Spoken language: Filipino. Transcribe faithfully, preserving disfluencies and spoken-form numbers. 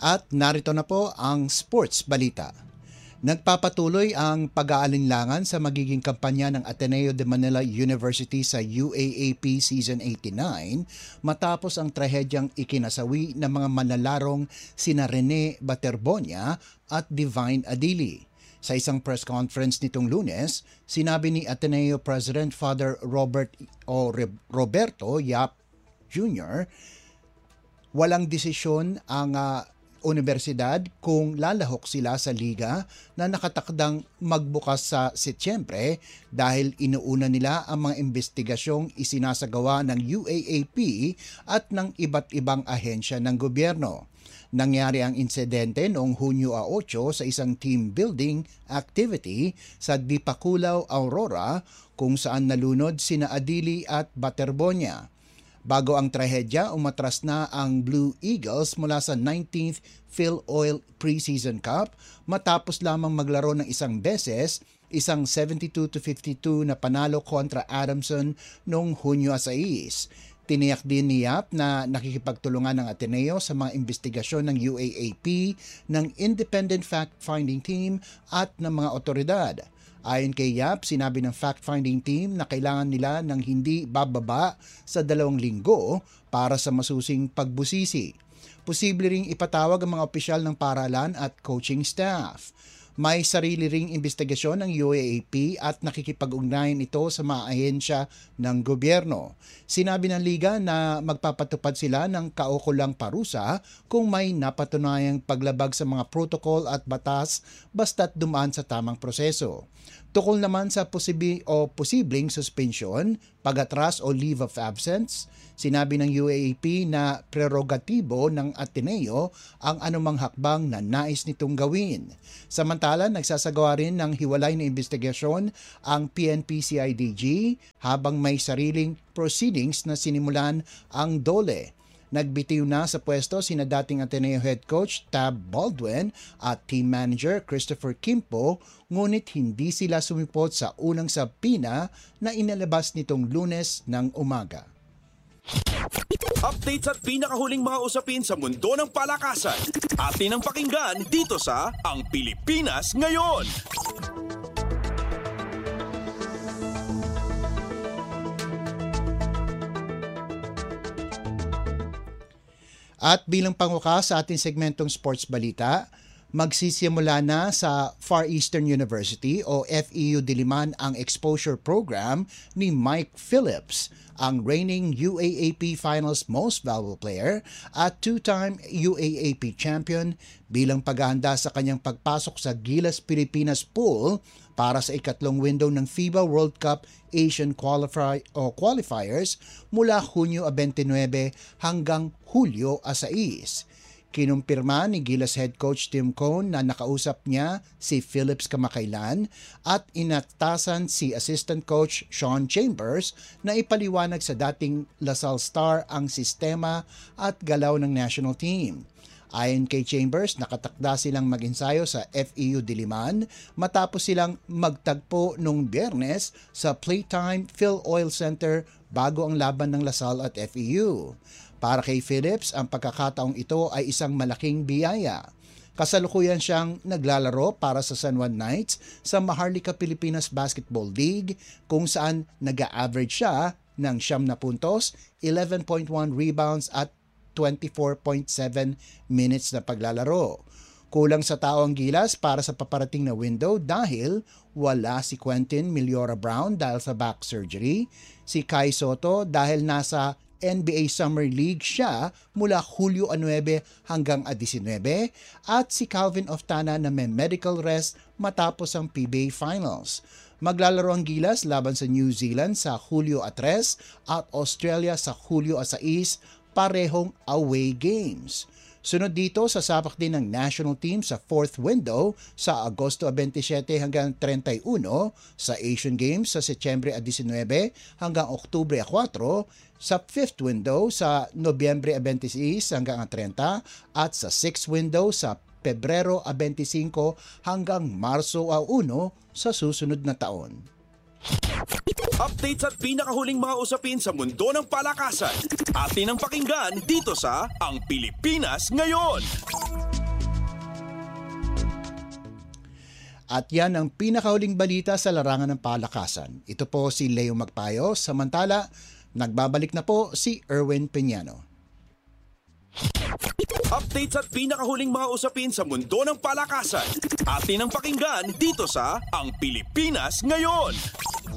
At narito na po ang sports balita. Nagpapatuloy ang pag-aalinlangan sa magiging kampanya ng Ateneo de Manila University sa U A A P Season eighty-nine matapos ang trahedyang ikinasawi ng mga manlalarong sina Rene Baterbonia at Divine Adili. Sa isang press conference nitong Lunes, sinabi ni Ateneo President Father Robert o Roberto Yap Junior, walang desisyon ang uh, universidad kung lalahok sila sa liga na nakatakdang magbukas sa Setyembre dahil inuuna nila ang mga investigasyong isinasagawa ng U A A P at ng iba't ibang ahensya ng gobyerno. Nangyari ang insidente noong Hunyo eight sa isang team building activity sa Dipakulaw, Aurora kung saan nalunod sina Adili at Baterbonia. Bago ang trahedya, umatras na ang Blue Eagles mula sa nineteenth PhilOil Preseason Cup matapos lamang maglaro ng isang beses, isang seventy-two to fifty-two na panalo kontra Adamson noong Hunyo six. Tiniyak din ni Yap na nakikipagtulungan ng Ateneo sa mga investigasyon ng U A A P, ng Independent Fact-Finding Team at ng mga otoridad. Ayon kay Yap, sinabi ng fact-finding team na kailangan nila ng hindi bababa sa dalawang linggo para sa masusing pagbusisi. Posible ring ipatawag ang mga opisyal ng paaralan at coaching staff. May sarili ring investigasyon ng U A A P at nakikipag-ugnayan ito sa mga ahensya ng gobyerno. Sinabi ng liga na magpapatupad sila ng kaukulang parusa kung may napatunayang paglabag sa mga protocol at batas basta't dumaan sa tamang proseso. Tukol naman sa posibi o posibleng suspension, pag-atras o leave of absence, sinabi ng U A A P na prerogatibo ng Ateneo ang anumang hakbang na nais nitong gawin. Samantala, nagsasagawa rin ng hiwalay na investigasyon ang P N P C I D G habang may sariling proceedings na sinimulan ang D O L E. Nagbitiw na sa pwesto sina dating Ateneo head coach Tab Baldwin at team manager Christopher Kimpo, ngunit hindi sila sumipot sa unang sabina na inilabas nitong Lunes ng umaga. Updates at pinakahuling mga usapin sa mundo ng palakasan. Atin ang pakinggan dito sa Ang Pilipinas Ngayon. At bilang pangwakas sa ating segmentong sports balita, magsisimula na sa Far Eastern University o F E U Diliman ang exposure program ni Mike Phillips, ang reigning U A A P Finals Most Valuable Player at two-time U A A P champion bilang paghahanda sa kanyang pagpasok sa Gilas Pilipinas pool para sa ikatlong window ng FIBA World Cup Asian Qualify o Qualifiers mula Hunyo twenty-nine hanggang Hulyo six. Kinumpirma ni Gilas head coach Tim Cone na nakausap niya si Phillips kamakailan at inatasan si assistant coach Sean Chambers na ipaliwanag sa dating Lasal Star ang sistema at galaw ng national team. Ayon kay Chambers, nakatakda silang mag-ensayo sa F E U Diliman matapos silang magtagpo nung Biyernes sa Playtime PhilOil Center bago ang laban ng Lasal at F E U. Para kay Phillips, ang pagkakataong ito ay isang malaking biyaya. Kasalukuyan siyang naglalaro para sa San Juan Knights sa Maharlika Pilipinas Basketball League kung saan nag-a-average siya ng siyam na puntos, eleven point one rebounds at twenty-four point seven minutes na paglalaro. Kulang sa tao ang Gilas para sa paparating na window dahil wala si Quentin Miliora Brown dahil sa back surgery, si Kai Soto dahil nasa N B A Summer League siya mula Hulyo nine hanggang nineteen at si Calvin Oftana na may medical rest matapos ang P B A Finals. Maglalaro ang Gilas laban sa New Zealand sa Hulyo three at Australia sa Hulyo six, parehong away games. Sunod dito, sasabak din ng national team sa fourth window sa Agosto twenty-seven hanggang thirty-one, sa Asian Games sa Setyembre nineteen hanggang Oktubre four, sa fifth window sa Nobyembre twenty-six hanggang thirty at sa sixth window sa Pebrero twenty-five hanggang Marso one sa susunod na taon. Updates at pinakahuling mga usapin sa mundo ng palakasan. Atin ang pakinggan dito sa Ang Pilipinas Ngayon. At yan ang pinakahuling balita sa larangan ng palakasan. Ito po si Leo Magpayo, samantala nagbabalik na po si Erwin Peñano. Updates at pinakahuling mga usapin sa mundo ng palakasan. Atin ang pakinggan dito sa Ang Pilipinas Ngayon.